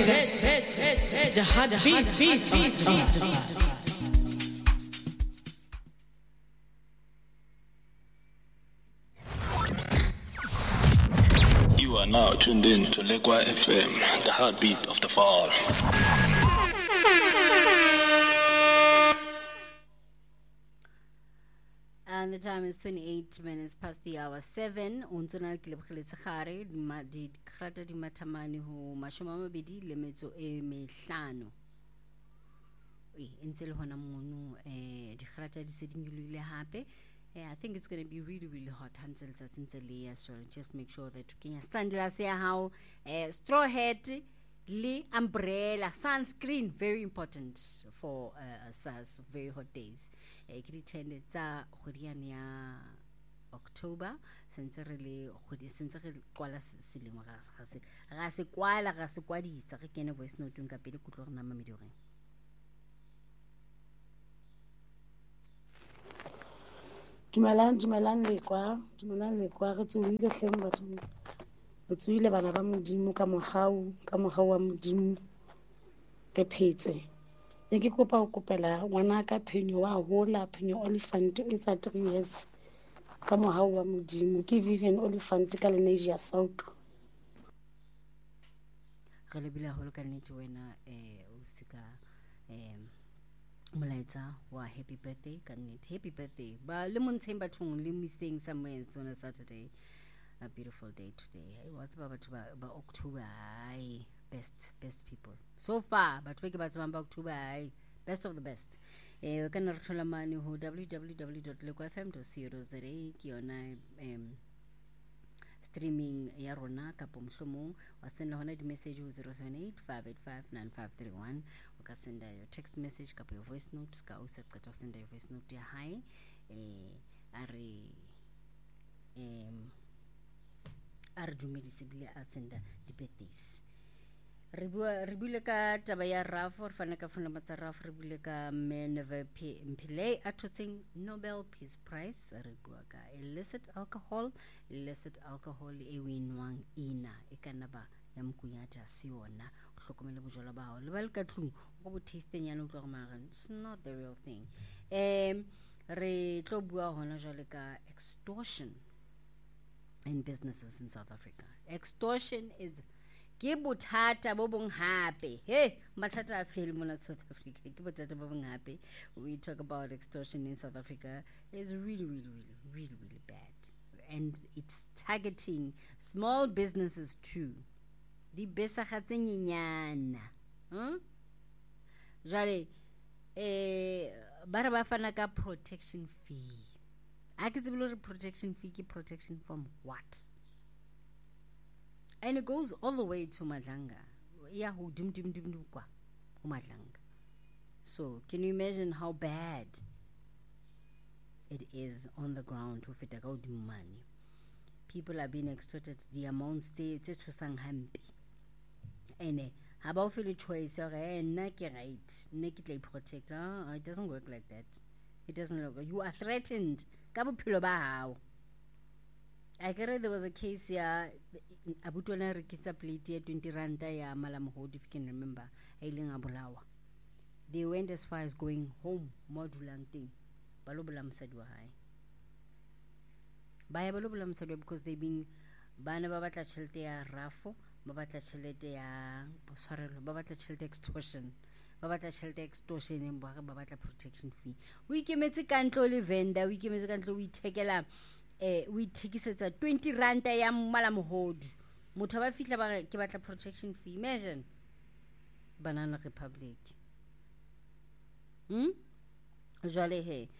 The heartbeat of the Far. You are now tuned in to Lekwa FM, the heartbeat of the fall. And the time is 28 minutes past the hour 7. Untona kilebkhiletsegare di krata di matamani ho mashoma mabedi le metso e mehlano. Ntse le hona mono di krata di se di nyulile hape. I think it's going to be really, really hot until it's so just make sure that you can stand how straw hat, le umbrella, sunscreen, very important for us very hot days. Ke tende tsa khodiane ya October since really since re kwala selemo ga se kwala ga se kwadisa re kene voice note ka pele kutlo rena mamedi reng. Dumelang lekwa re tsoile hleng batho re tsoile bana ba modimo ka mogau wa modimo re phetse ne ke kopa go kopela ngwana ka phenyo wa hola phenyo Oliphant is at 3 years ka mogau wa modimo ke Vivian Oliphant ka Lenasia South re le bila holo ka nnete wena o sika molaetsa wa happy birthday ka nnete happy birthday ba le montsheng bathong le missing somewhere on a Saturday. A beautiful day today. What's about October? Best people so far, but we about October. Best of the best. We can reach mani ho www.lekwafm.co.za kiona streaming ya rona ka pomhlomo wa send hona di message ho 0785859531 o ka send your text message ka your voice note ska o se qeta send your voice note ya hi are dumedise bile a senda di birthdays re bule ka taba ya Rafo re fana ka fona matsa Rafo re bule ka Meneve Mpile a thotseng Nobel Peace Prize re bua ka illicit alcohol e winwang ina e kana ba ya mkunyata siona o hlokomele bojola ba hao le ba le ka tlung go bo tasting yana o tlo mara it's not the real thing. Re tlo bua hona jwale ka extortion in businesses in South Africa. Extortion is ke bothata bo bong hape. Mathata a fele mona South Africa. Ke bothata bo bong hape. We talk about extortion in South Africa. It's really bad. And it's targeting small businesses too. Di besagatse nyenyana. Jale ba re ba fana ka protection fee. I can see protection fee, protection from what? And it goes all the way to Madlanga. Yeah, who dim kwa Madlanga. So can you imagine how bad it is on the ground with it money? People are being extorted the amounts they to sang hampi. And how about feel a choice naked protect? It doesn't work like that. It doesn't look. You are threatened. I heard there was a case here. Abutwana Rikisa plate 20 randa ya Malamhod, if you can remember. Ailing Abulawa. They went as far as going home, modulang thing. Balobulam said were high. By Balobulam said because they've been Banabata Chelte Rafo, Babata Chelte Babata Chelte extortion. Babata shelter extortion and babata protection fee. We came at a control vendor, we came as a control, we take a we take it at 20 rand. I am Malam Hod. Mutava Fitla Kibata protection fee. Imagine Banana Republic. Jolly hey.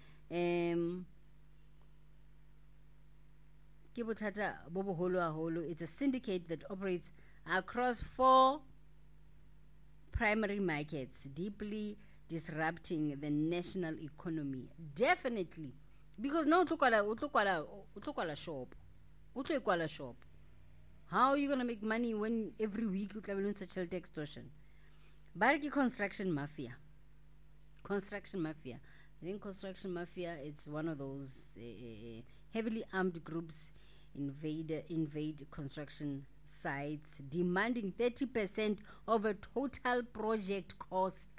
Kibutata Bobo Holo. It's a syndicate that operates across 4 primary markets, deeply disrupting the national economy. Definitely. Because now utlokala shop. How are you going to make money when every week you travel on such a extortion? Bariki construction mafia. I think construction mafia is one of those heavily armed groups invade construction sites, demanding 30% of a total project cost.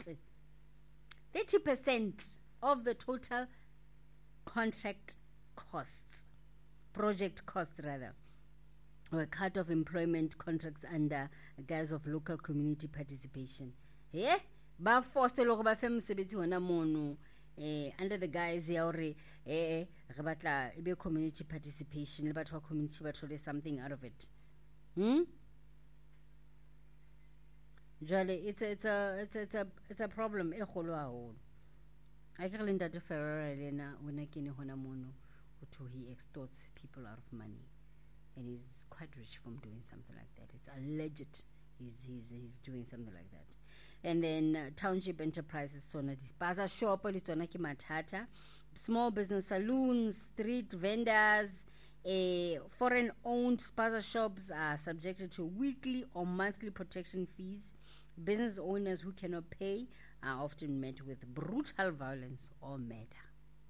30% of the total contract costs, project costs rather, or a cut of employment contracts under guise of local community participation. Ba force le go ba fe mosebetsi hona mono under the guise ya hore re batla e be community participation, le batho ba community ba thole something out of it. Jwale it's a problem e kgolo haholo. I can learn that Ferrara Elena when I can hona mono he extorts people out of money, and he's quite rich from doing something like that. It's alleged he's doing something like that. And then township enterprises, sona dispaza shop le tsona ke mathata, small business saloons, street vendors, foreign owned spaza shops are subjected to weekly or monthly protection fees. Business owners who cannot pay are often met with brutal violence or murder.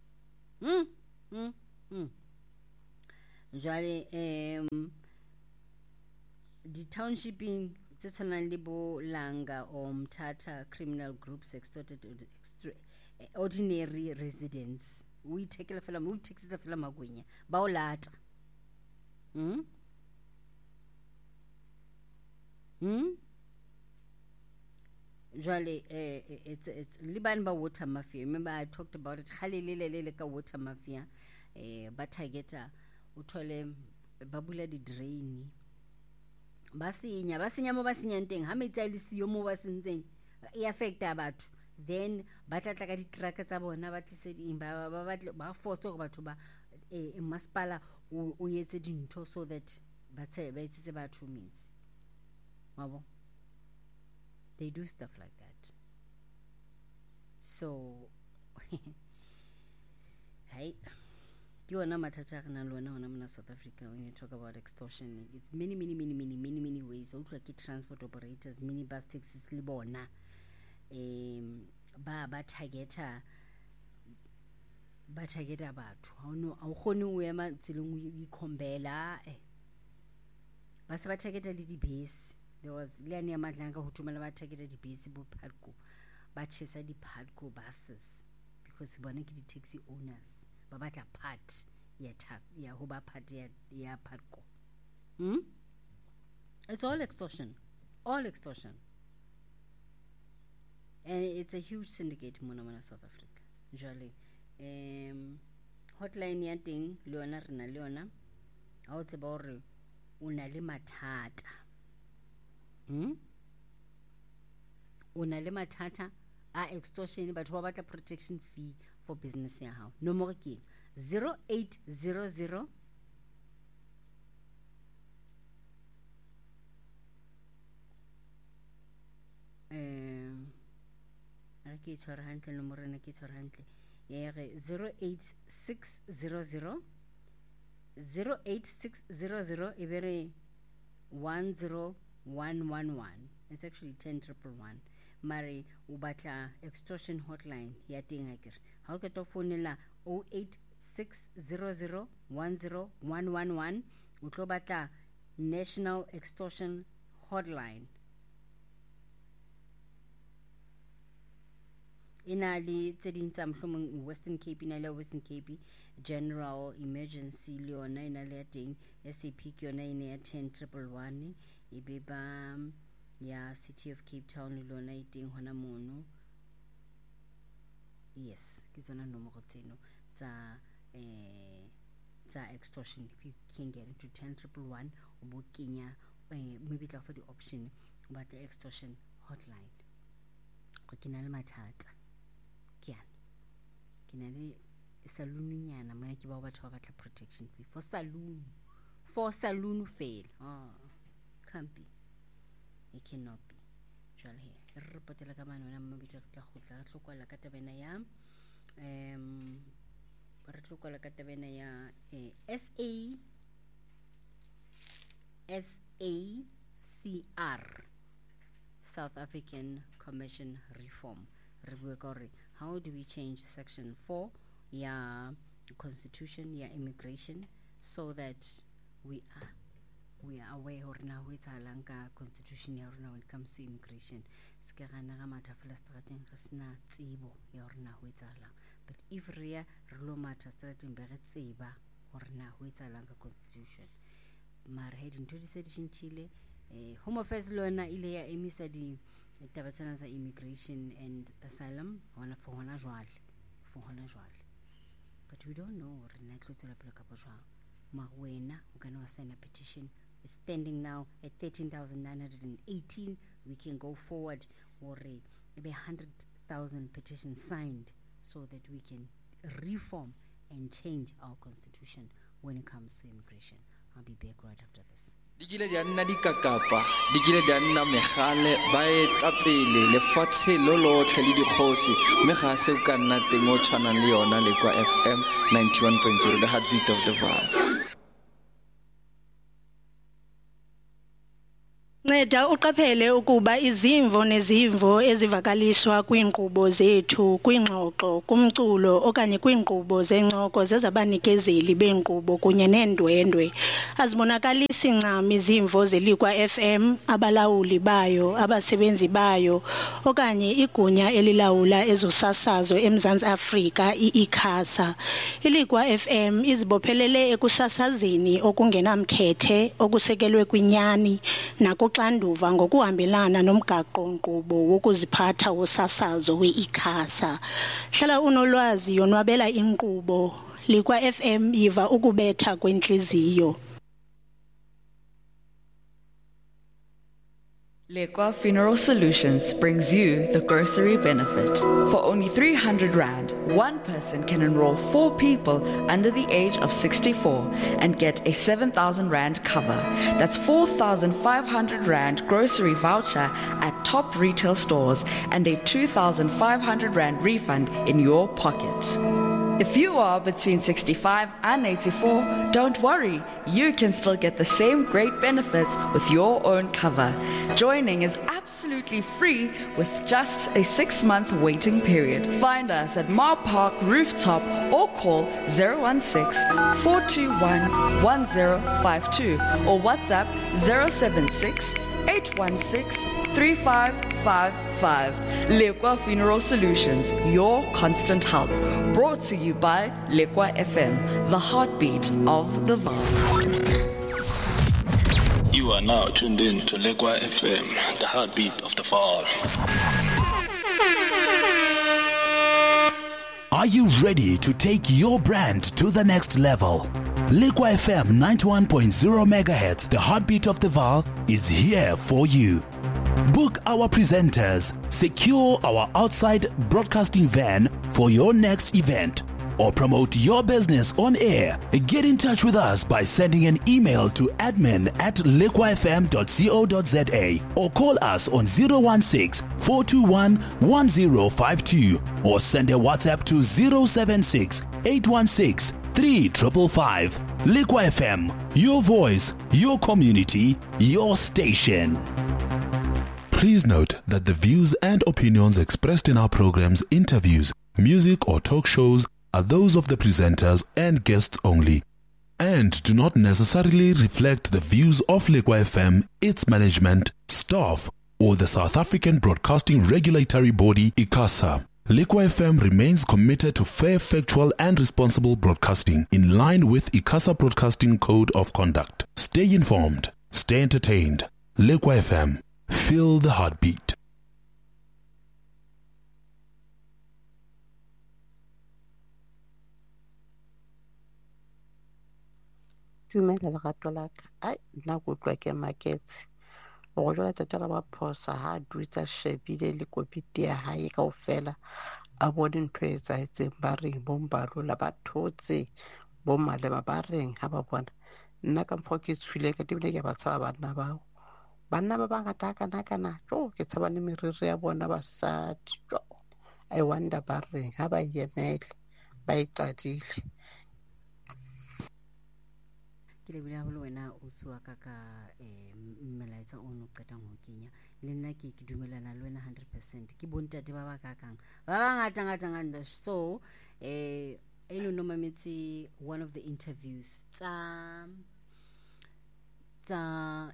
Jwale the townshiping tse tshwanang le bo Langa or Mthatha criminal groups extorted ordinary residents. We take fela magwenya ba o lata. Jwale it's liban ba water mafia. Remember I talked about it khalelelele ka water mafia. Ba targeta uthole ba bula di drain, ba senya mo ba senyang teng ha metsi a le siyo mo ba sentseng e affecta batho, then ba tla ka di truck tsa bona ba tlise di ba force go batho ba masipala o yetse dintho so that ba etsetse batho means wabo. They do stuff like that. So hey, you are not South Africa when you talk about extortion. It's many ways. Also like transport operators, minibus taxis libona. Ba targeta batho. Ha no a khone o ema tseleng o ikhombela ba se ba targeta le di base. There was Leania Madlanga who tumela ba targeta di base bo Padco, ba chesa di Padco buses because bona ke di taxi owners ba batla part ya ho ba part ya Padco. It's all extortion, and it's a huge syndicate mona South Africa. Jolly hotline ya teng leona rena leona ha o tseba hore una le mathata. Una le mathata a extortion, but what about the protection fee for business ya hao? No more ke 0800 ke tshwara hantle no more na ke tshwara hantle 08600 ebere 10111. It's actually 10,111. Mari ubatla extortion hotline ya teng akere. Ha o ke to phonela 08600 10111 o tlo batla National Extortion Hotline. Inali tse ding tsa mohlomong Western Cape, ina le Western Cape General Emergency le yona ina le teng, SAP ke yona ine ya 10,111 ebe ba ya City of Cape Town le lona iteng hona mono. Yes, ke tsona nomoro tseno tsa extortion. If you can get into 10,111 o bo kenya maybe tla for the option about the extortion hotline. Go kena le mathata ke le saloon nyana mo ke ba batho ba batla protection fee for saloon fail. Can't be, it cannot be. Jwale he re repotela ka mano na mabitla tla khotla re tlokwala ka tabena ya re tlokwala ka tabena ya SACR, South African Commission Reform. How do we change section 4 ya constitution ya immigration so that we are we are aware hore na ho etsahalang ka constitution ya rona when it comes to immigration. Ska gana ga matha fela strateng re sna tsebo ya hore na ho etsahalang. But if re lo matha strateng be re tseba hore na ho etsahalang ka constitution. Mara he dintho di se di tshintshile. Home Affairs lona ile ya emisa di taba tsena tsa immigration and asylum for hona jwale. But we don't know hore na tlo tsela pele ka jwang. Ma wena o kana wa sign a petition. It's standing now at 13,918. We can go forward or maybe 100,000 petitions signed so that we can reform and change our constitution when it comes to immigration. I'll be back right after this. Dikile di anna dikakapa, dikile di anna megale, ba etapele lefatshe lo lotlhe le dikgosi, mme ga se o ka nna teng o tshwanang le yona le kwa FM 91.0, the heartbeat of the Vaal. Nceda uqaphele ukuba izimvo nezimvo ezivakaliswa kwiinkqubo zethu kwingxoxo kumculo okanye kwiinkqubo zencoko zezabanikezeli beenkqubo kunye neendwendwe azibonakalisi ncam izimvo zelikwa FM abalawuli bayo abasebenzi bayo okanye igunya elilawula ezosasazo eMzantsi Afrika iICASA. Ilikwa FM izibophelele ekusasazeni okungenamkhethe okusekelwe kwinyani nakuxanduva ngokuhambelana nomgaqo-nkqubo wokuziphatha wosasazo we-ICASA. Hlala unolwazi yonwabela inkqubo likwa FM yiva ukubetha kwentliziyo. Lekwa Funeral Solutions brings you the grocery benefit. For only 300 Rand, one person can enroll 4 people under the age of 64 and get a 7,000 Rand cover. That's 4,500 Rand grocery voucher at top retail stores and a 2,500 Rand refund in your pocket. If you are between 65 and 84, don't worry, you can still get the same great benefits with your own cover. Joining is absolutely free with just a 6-month waiting period. Find us at Mar Park Rooftop or call 016-421-1052 or WhatsApp 076-816-3555. Lekwa Funeral Solutions, your constant help. Brought to you by Lekwa FM, the heartbeat of the Vaal. You are now tuned in to Lekwa FM, the heartbeat of the Vaal. Are you ready to take your brand to the next level? Lekwa FM 91.0 MHz, the heartbeat of the Vaal, is here for you. Book our presenters, secure our outside broadcasting van for your next event, or promote your business on air. Get in touch with us by sending an email to admin@lekwafm.co.za or call us on 016-421-1052 or send a WhatsApp to 076-816-3555. Lekwa FM, your voice, your community, your station. Please note that the views and opinions expressed in our programs, interviews, music or talk shows are those of the presenters and guests only, and do not necessarily reflect the views of Lekwa FM, its management, staff, or the South African Broadcasting Regulatory Body, ICASA. Lekwa FM remains committed to fair, factual, and responsible broadcasting in line with ICASA Broadcasting Code of Conduct. Stay informed, stay entertained. Lekwa FM, feel the heartbeat. Dumela lerato la ka. Ai, nna ke utlwa ke maketse. Go jwale tatala ba phosa ha a dutse a shebile le kopiti ya hae kaofela a bone ntho e etsahetseng ba reng bombalola ba thotse bommaleba ba reng ha ba bona. Nna ka mokgwa ke tshwile ka tebile ke ba tshaba banna bao. Banna ba bangata kana ke tshaba le meriri ya bona basadi. I wonder ba reng ha ba emele ba iqadile. Ke le bula holo wena o sua ka mmelaetsa o no qetang ho kenya le nna ke dumelana le wena 100%. Ke bontate ba ba kakang ba bangata so eno no mametsi one of the interviews tsa tsa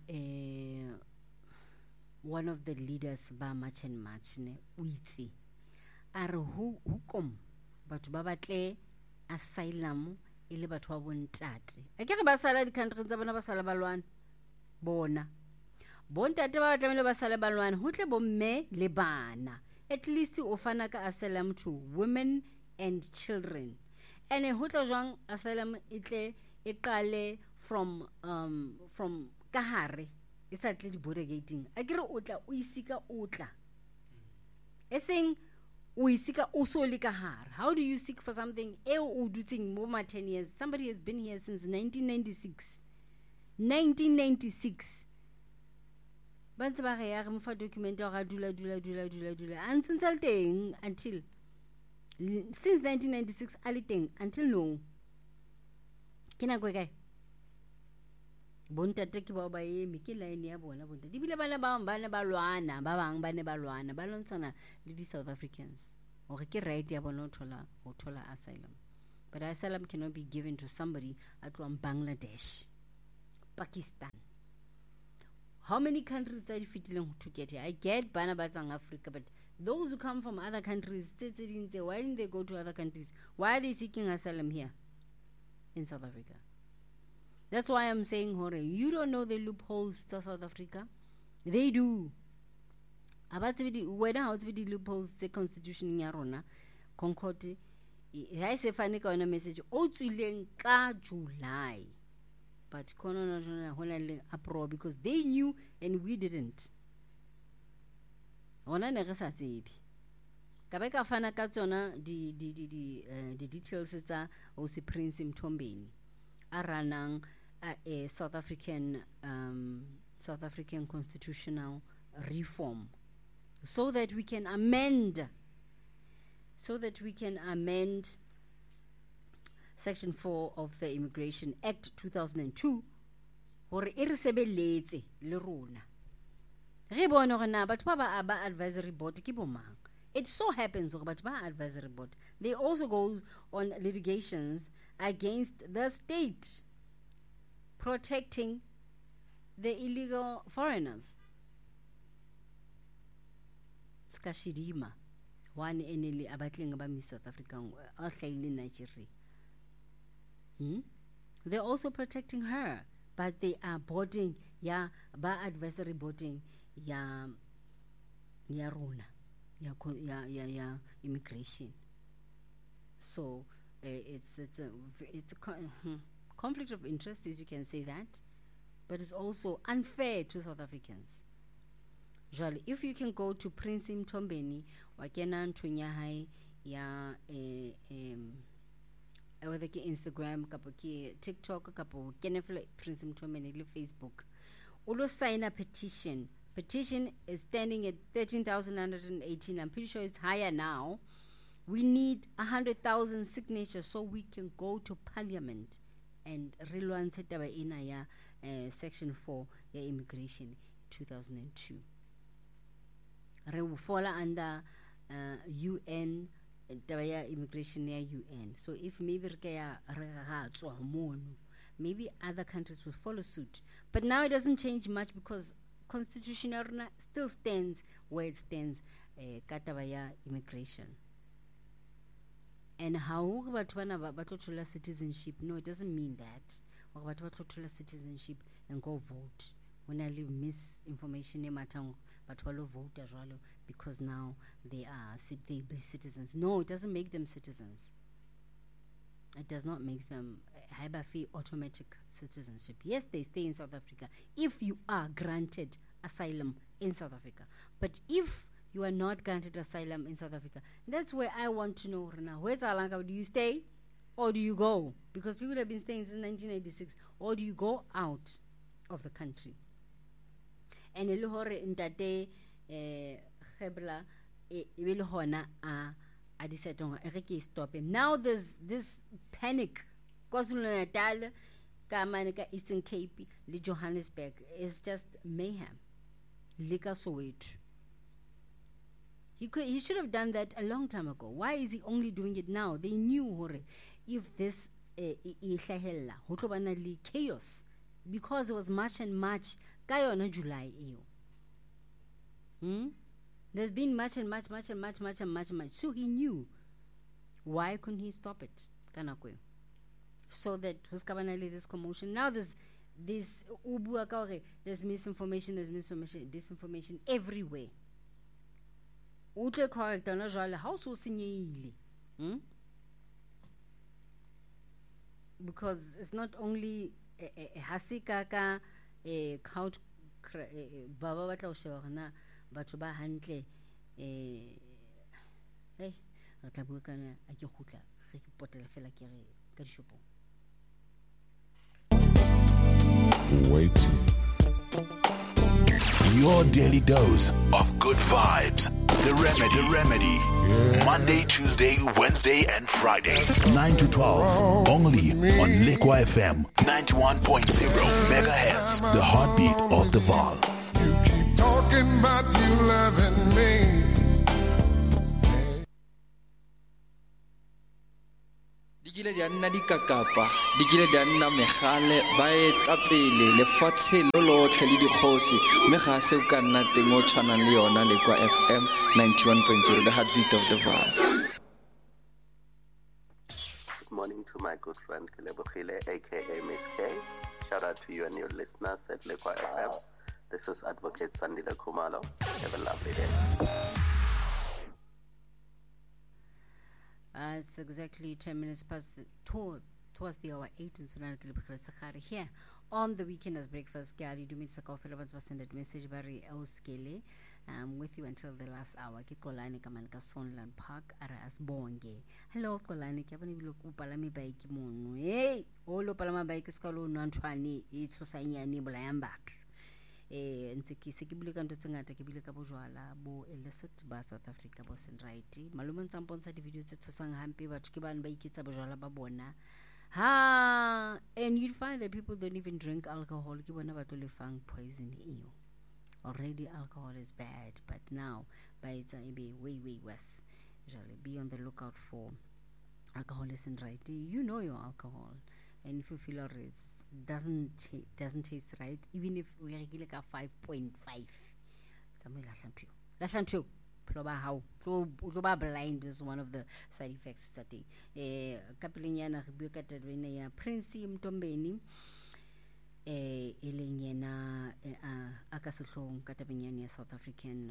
one of the leaders ba March and March ne o itse a re hukom batho ba batle asylum ile batho ba bontate a ke re ba sala di country tsa bona ba sala balwana bona bontate ba batla ba sala balwana ho tle bomme le bana at least o fana ka asylum to women and children and ho tla jwang asylum itle e qale from kahare e sa tle di border gating a ke re o tla o isika o tla eseng o isika o so le kahare. How do you seek for something e o dutseng mo ma 10 years? Somebody has been here since 1996 ba ntse ba re ya re mo fa document ya ga dula until teng until since 1996 a le teng until no ke na go kae bontate ke ba eme ke line ya bona bontate di bile bana ba bang ba lwana ba lontshana le di South Africans or ke right ya bona ho thola asylum, but asylum cannot be given to somebody at one Bangladesh, Pakistan. How many countries are fitting to get here? I get bana ba tsang Africa, but those who come from other countries, why didn't they go to other countries? Why are they seeking asylum here in South Africa? That's why I'm saying, Hore, you don't know the loopholes to South Africa. They do. Whether how to be the loopholes, the constitution in Yarona, Concord, I say, Fanny, on a message, July. But Kono because they knew and we didn't. Ona ne re sa tsebe. Ka ba ka fana ka tsona di details tsa o se Prince Mthombeni a ranang a South African constitutional reform so that we can amend Section 4 of the Immigration Act 2002 hore e re sebeletse le rona re bona hore na batho ba ba advisory board ke bomang. It so happens hore batho ba advisory board they also go on litigations against the state protecting the illegal foreigners. Skashidima one enele abatleng ba Miss South Africa a hlaile Nigeria. They're also protecting her, but they are boarding ba advisory boarding rona immigration. So it's a conflict of interest, as you can say that, but it's also unfair to South Africans. Jolly, if you can go to Prince Mthombeni wa kena nthunya hai ya whether ke Instagram kapo ke TikTok kapo kena fela Prince Mthombeni le Facebook o lo sign a petition is standing at 13,918. I'm pretty sure it's higher now. We need 100,000 signatures so we can go to Parliament and relance taba ina ya Section 4 ya immigration 2002. Re will fall under UN taba ya immigration ya UN. So if maybe maybe other countries will follow suit. But now it doesn't change much because constitutional still stands where it stands taba ya immigration. And how batho citizenship? No, it doesn't mean that. Batho citizenship and go vote. When I leave misinformation but vote as well because now they are citizens. No, it doesn't make them citizens. It does not make them automatic citizenship. Yes, they stay in South Africa if you are granted asylum in South Africa. But if you are not granted asylum in South Africa, that's where I want to know now. Where's Alanka? Do you stay or do you go? Because people have been staying since 1996. Or do you go out of the country? And ntate Khebla will hona a stop him. Now there's this panic. KwaZulu-Natal, Kamanika, Eastern Cape, le Johannesburg is just mayhem. Lika Soweto. He should have done that a long time ago. Why is he only doing it now? They knew if this chaos because there was March and March ka yona July eo. There's been March and March. So he knew. Why couldn't he stop it? Kanakwe. So that was kabanali this commotion. Now there's misinformation, disinformation everywhere. Utle correct na jwale ha o so senyehile. Because it's not only hasika ka count baba batla o sheba gona batho ba hantle hey re tla bua kana a ke khutla re ke potela fela ke re ka dishopo. Wait. Your daily dose of good vibes. The Remedy. Yeah. Monday, Tuesday, Wednesday, and Friday. 9 to 12. Only on Lekwa FM 91.0 megahertz. The heartbeat of the Vaal. You keep talking about you loving me. Dikile di anna dikakapa, dikile di anna megale, ba etapele lefatshe lo lotlhe le dikgosi, mme ga se o ka nna teng o tshwanang le yona Lekwa FM 91.0, the heartbeat of the Vaal. Good morning to my good friend Kelebogile, aka Miss K. Shout out to you and your listeners at Lekwa FM. This is Advocate Sandile Khumalo. Have a lovely day. It's exactly 10 minutes past towards the hour 8 in Sunan Kelebogile here on the weekend as breakfast. Gali Dumit Sakofela was sent a message Barry Euskele. With you until the last hour. Ke Kolani Kamanka Sonland Park ara as bonge. Hello Kolani, ke bani bilo ku palami bike mono. Hey, olo palama bike skalo nantwani itso sanyani bolayambak. Ntse ke se ke bile ka ntse ngata ke bile ka bojwala bo illicit ba South Africa bo sen right. Malume ntsampontsha di video tse tshosang hampe batho ke bana ba iketsa bojwala ba bona. Ha, and you'd find that people don't even drink alcohol. Ke bona ba to le fang poison eo. Already alcohol is bad, but now by it's be way worse. Usually be on the lookout for alcoholism, right? You know your alcohol, and if you feel it doesn't taste right, even if we are like a 5.5, blind is one of the side effects that Kapiliana Prince Mtombeni. Eleng yena aka sehlong ka tabeng ya South African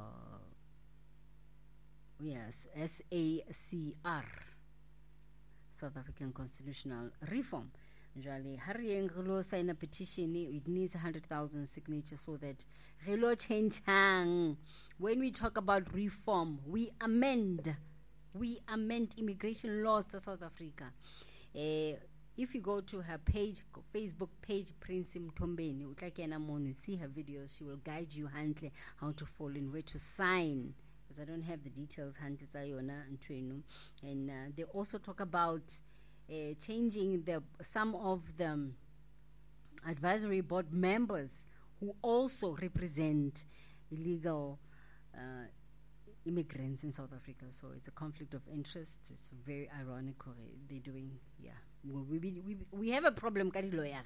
SACR, South African Constitutional Reform. Jale harieng re sign a petition, it needs 100,000 signatures so that re lo change hang. When we talk about reform, we amend immigration laws to South Africa. If you go to her page, Facebook page, Prince Mtombeni, see her videos. She will guide you handle how to fall in, where to sign. Because I don't have the details. And they also talk about changing some of the advisory board members who also represent illegal immigrants in South Africa. So it's a conflict of interest. It's very ironic. They're doing, we have a problem ka di lawyer.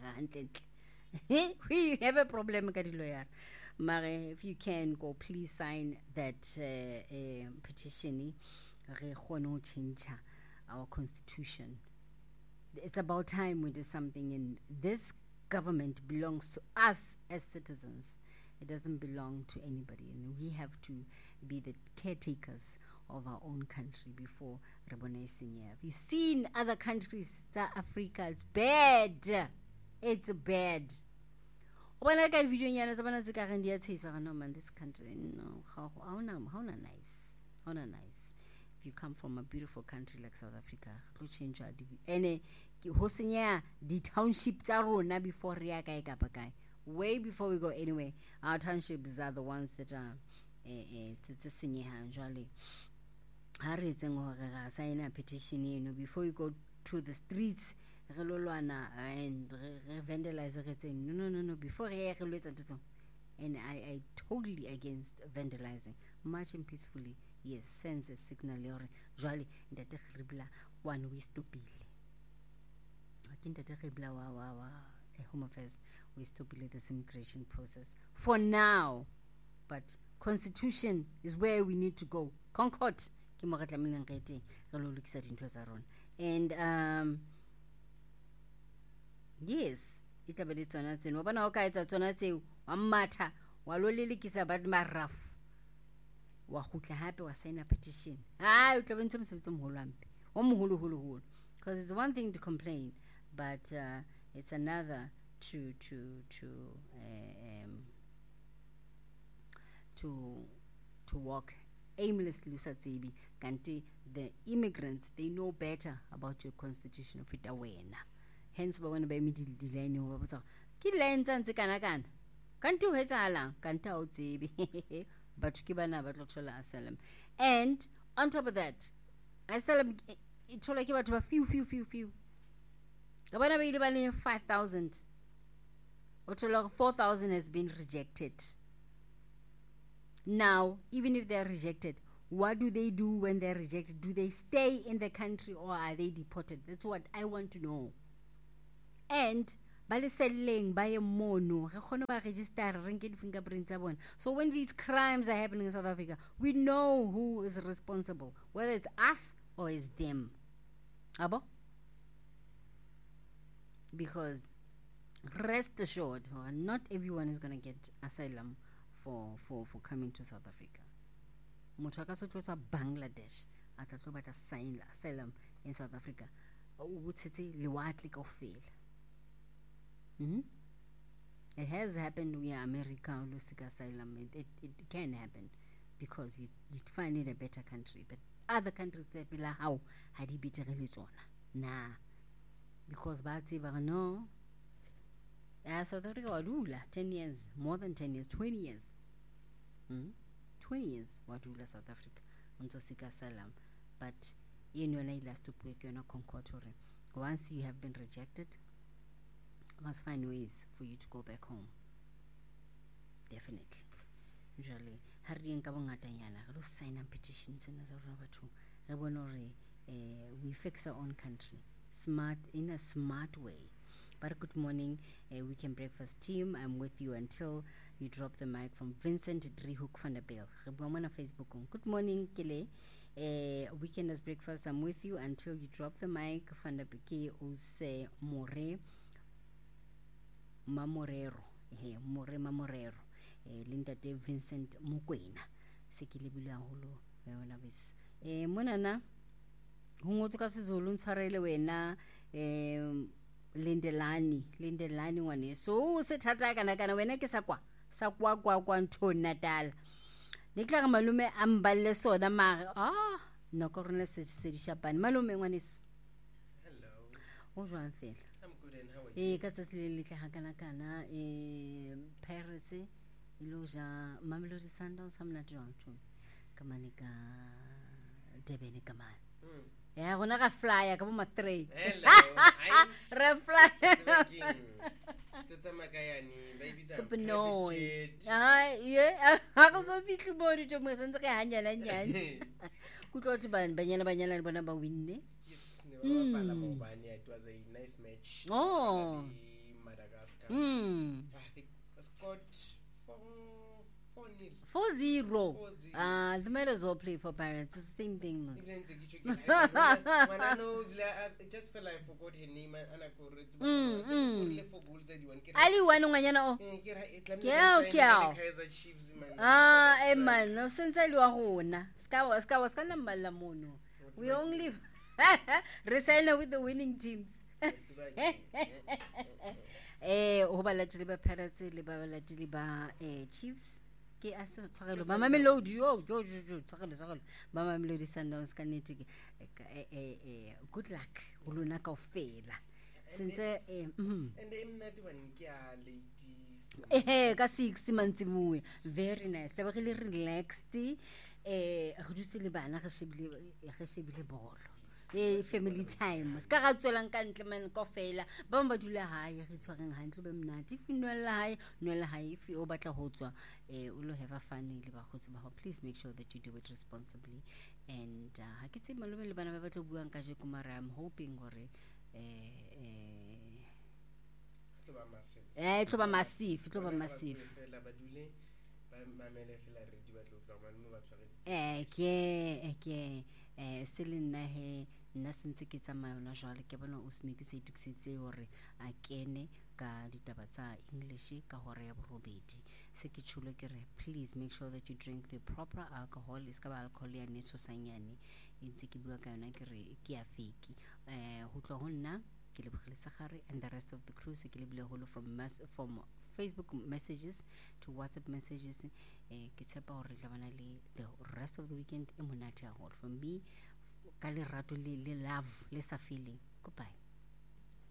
We have a problem ka di lawyer. Mare, if you can go, please sign that petition. Re kgone change our constitution. It's about time we do something, and this government belongs to us as citizens. It doesn't belong to anybody, and we have to be the caretakers of our own country before Rabonesi. You've seen other countries, South Africa, it's bad. It's bad. When I got video, no man, this country, no, how nice. If you come from a beautiful country like South Africa, go change your and the townships are before way before we go anywhere. Our townships are the ones that are sign a petition, before you go to the streets and vandalize everything. No, before and I totally against vandalizing. Marching peacefully, yes, sends a signal jolly that one way stupid. I think that Home Affairs we stopile this immigration process for now, but constitution is where we need to go. Concord ke mo re tlameleng re teng re lo lokisa dintho tsa rona. And yes, it tla be le tsona tseno wa bona o ka etsa tsona tseo wa mmatha wa lo lelekisa ba maraf wa gutla hape wa sign a petition. O tla bentse mosebetsi o moholo ampe o moholo, because it's one thing to complain, but it's another to walk aimlessly. Kanti the immigrants, they know better about your constitution of it awena. Hence ba wena ba middle line ho ba ke line tsa kana kanti o hetsahalang kanti a o tsebe but ke bana ba tlo thola asylum. And on top of that, asylum it thola ke batho ba few ka bona ba ile ba le 5,000 o thola 4,000 has been rejected. Now even if they are rejected, what do they do when they're rejected? Do they stay in the country or are they deported? That's what I want to know. And baliselleng ba ye mono re khone ba register re nke di fingerprints tsa bona. So when these crimes are happening in South Africa, we know who is responsible, whether it's us or it's them. Abo? Because rest assured, not everyone is going to get asylum for coming to South Africa. Motho ka se tlotsa Bangladesh a tla tlo batla sign asylum in South Africa. O botsetse lewatle kaofela. It has happened in America, asylum. It can happen because you find it a better country. But other countries, they be like, how had he better nah, because bad no. South Africa wadula 10 years, more than 10 years, 20 years. 20 years wadula South Africa unto seek asylum. But you know na ila stupwe ke na Concord. Once you have been rejected, must find ways for you to go back home. Definitely. Usually, hari nka bongatanyana re lo sign a petitions in za rona batho re bona re we fix our own country in a smart way. But good morning, Weekend Breakfast team. I'm with you until you drop the mic from Vincent Driehoek van der Bell. Re Facebook. Good morning, Kele. Weekenders Breakfast. I'm with you until you drop the mic. Van der Beke use Mamorero. Linda de Vincent Mukwena. Sekilebile haholo wena bese. Monana ho ngotse ka sizulu ntshwarele wena Lindelani ngwane. So se thata kana wena ke sa kwa ntho Natal. Ne tla ga malume a mballe sona mare no ko rena se di shapane malume ngwaneso. Hello. O jwang fela? I'm good, and how are you? Ka tsatsi le tla kana Paris iloja Mamelodi Sundowns hamna jwang tho ka mane ka Durban ka mane. Ya gona ga flyer ka bo ma 3. Hello. Re flyer. Tsama kayani baby tsa. No. Yeah, ha go so fitli bo di tmo sentse ke hanyana nyane. Ku tlo tibana banyana bona ba winne. Yes, ne ba pala mo bani. It was a nice match. Oh. Madagascar. I think it scored 4-0. They might as well play for Pirates. It's the same thing. Just feel like I forgot her name and I Ali wanu nganyana man, no since I rona. Ska nambala mono. We only resign with the winning teams. Ho balatile ba Pirates le ba balatile ba Chiefs. Mama Melody, tsagelo. Mama Melody Sundowns ka nete ke good luck ulona ka ofela since and emnati one ke a lady ka 6 mantsimuwe very nice le ba re relaxed re dutse le bana ge shebile bolo family time ska ga tswelang ka ntle man ka ofela ba ba dula hae re tshwareng hantle be mnati finwela hae if o batla ho tswa o lo have a fun le ba khotsi ba please make sure that you do it responsibly. And ha ke tse malome le bana ba batla buang ka je kumara. I'm hoping gore tlo ba massive fela ba dule ba mamele fela radio ba tlo tla mo ba tshwaretse ke se le nna he nna sentse ke tsamaya yona jwale ke bona o se me ke se itukisitse hore a kene ka ditaba tsa English ka hore ya borobedi se ke tsholo ke re please make sure that you drink the proper alcohol iska ba alcohol ya netso sanyane intse ke bua ka yona ke re ke ya fake ho tlo ho nna ke le bogilesegare and the rest of the crew se ke le bile holo from Facebook messages to WhatsApp messages ke tshepa hore tla bana le the rest of the weekend e monate haholo from me ka le rato le love le sa feeling goodbye.